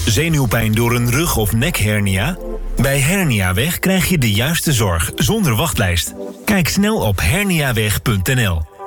Zenuwpijn door een rug- of nekhernia? Bij Herniaweg krijg je de juiste zorg zonder wachtlijst. Kijk snel op herniaweg.nl.